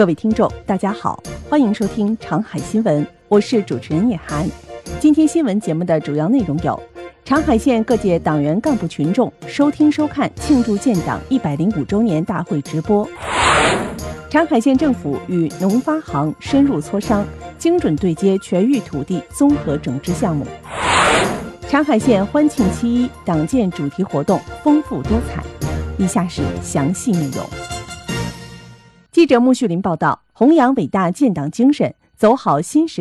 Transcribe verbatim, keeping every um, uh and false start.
各位听众大家好，欢迎收听长海新闻，我是主持人叶涵。今天新闻节目的主要内容有：长海县各界党员干部群众收听收看庆祝建党一百零五周年大会直播；长海县政府与农发行深入磋商，精准对接全域土地综合整治项目；长海县欢庆七一党建主题活动丰富多彩。以下是详细内容。记者穆旭林报道，弘扬伟大建党精神，走好新时